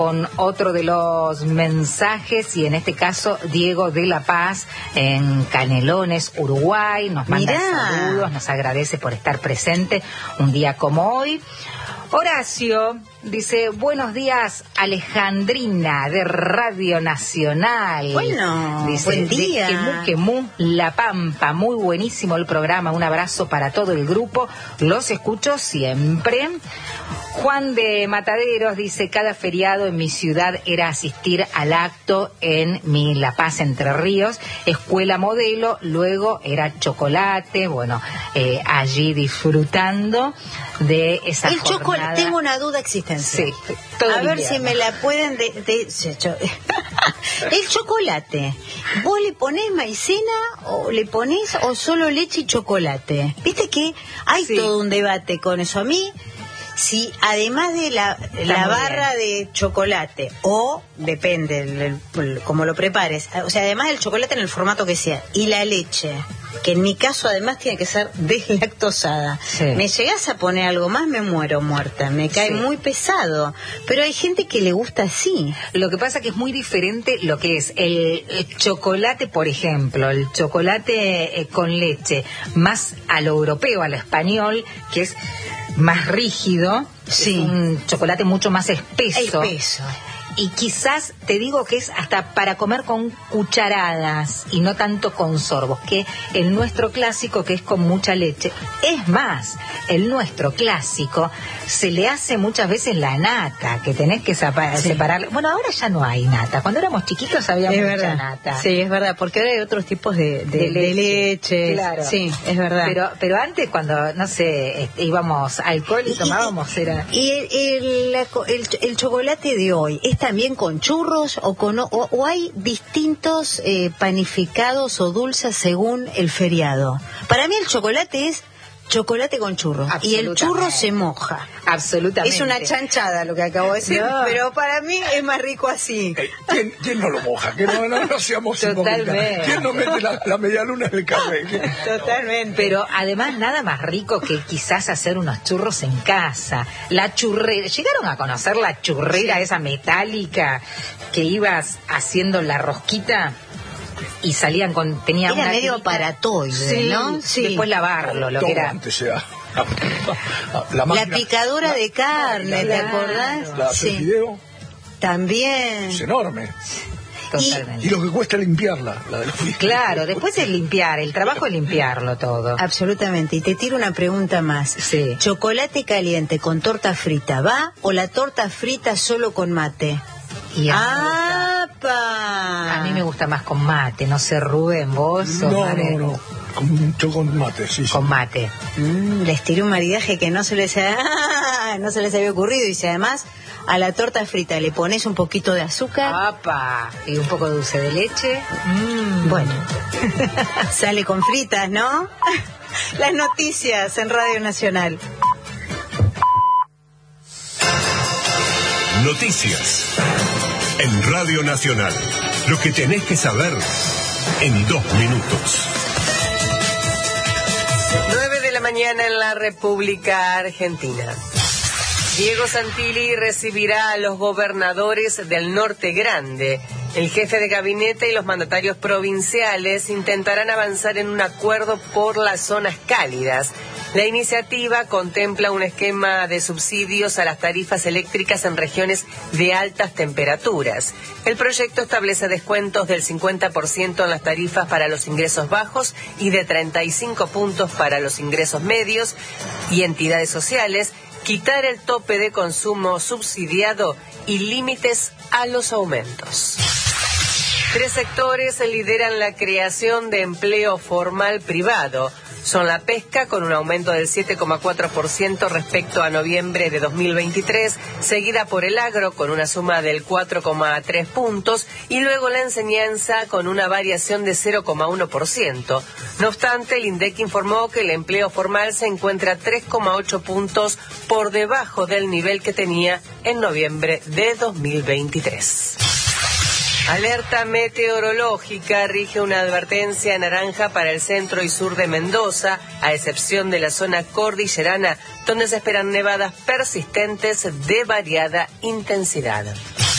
Con otro de los mensajes, y en este caso Diego de La Paz, en Canelones, Uruguay, nos manda saludos, nos agradece por estar presente un día como hoy. Horacio dice: buenos días, Alejandrina, de Radio Nacional. Bueno, dice, buen día. De Quemú, La Pampa, muy buenísimo el programa, un abrazo para todo el grupo, los escucho siempre. Juan de Mataderos dice: cada feriado en mi ciudad era asistir al acto en mi La Paz, Entre Ríos, escuela modelo, luego era chocolate, bueno, allí disfrutando de esa jornada. Tengo una duda existencial. Sí, a ver si me la pueden... El chocolate, ¿vos le ponés maicena o le ponés o solo leche y chocolate? Viste que hay todo un debate con eso. A mí, si además de la barra de chocolate, o depende como lo prepares, o sea, además del chocolate en el formato que sea, y la leche, que en mi caso además tiene que ser deslactosada, me llegás a poner algo más, me muero muerta, me cae muy pesado, pero hay gente que le gusta así. Lo que pasa que es muy diferente lo que es el chocolate, por ejemplo, el chocolate con leche, más a lo europeo, a lo español, que es más rígido, es un chocolate mucho más espeso. Y quizás te digo que es hasta para comer con cucharadas y no tanto con sorbos, que el nuestro clásico, que es con mucha leche. Es más, el nuestro clásico se le hace muchas veces la nata, que tenés que separar. Bueno, ahora ya no hay nata. Cuando éramos chiquitos había mucha nata. Sí, es verdad, porque ahora hay otros tipos de leche. Claro. Sí, es verdad. Pero antes, cuando, no sé, íbamos a alcohol y tomábamos, era... Y el chocolate de hoy, ¿es también con churros o hay distintos panificados o dulces según el feriado? Para mí el chocolate es chocolate con churros y el churro se moja. Absolutamente. Es una chanchada lo que acabo de decir, pero para mí es más rico así. ¿Quién no lo moja? Que no seamos hipócritas. ¿Quién no mete la medialuna en el café? Totalmente. Pero además nada más rico que quizás hacer unos churros en casa. La churrera, ¿llegaron a conocer la churrera esa metálica que ibas haciendo la rosquita? Y salían tenía era una medio aparatoide, ¿no? Sí. Después lavarlo, lo que era. La picadora de carne, ¿te acordás? La de fideo. También. Es enorme. Totalmente. Y lo que cuesta limpiarla, la de los fideos. Claro, después es limpiar, el trabajo es limpiarlo todo. Absolutamente. Y te tiro una pregunta más. Sí. ¿Chocolate caliente con torta frita va o la torta frita solo con mate? Y a mí me gusta más con mate, no sé, Rubén, vos. No. Con mate, sí. Con mate. Les tiré un maridaje que no se les había ocurrido. Y si además a la torta frita le pones un poquito de azúcar. ¡Apa! Y un poco de dulce de leche. Bueno, sale con fritas, ¿no? Las noticias en Radio Nacional. Noticias en Radio Nacional. Lo que tenés que saber en 2 minutos. 9 de la mañana en la República Argentina. Diego Santilli recibirá a los gobernadores del Norte Grande. El jefe de gabinete y los mandatarios provinciales intentarán avanzar en un acuerdo por las zonas cálidas. La iniciativa contempla un esquema de subsidios a las tarifas eléctricas en regiones de altas temperaturas. El proyecto establece descuentos del 50% en las tarifas para los ingresos bajos y de 35 puntos para los ingresos medios y entidades sociales, quitar el tope de consumo subsidiado y límites a los aumentos. 3 sectores lideran la creación de empleo formal privado. Son la pesca, con un aumento del 7,4% respecto a noviembre de 2023, seguida por el agro, con una suma del 4,3 puntos, y luego la enseñanza, con una variación de 0,1%. No obstante, el INDEC informó que el empleo formal se encuentra 3,8 puntos por debajo del nivel que tenía en noviembre de 2023. Alerta meteorológica, rige una advertencia naranja para el centro y sur de Mendoza, a excepción de la zona cordillerana, donde se esperan nevadas persistentes de variada intensidad.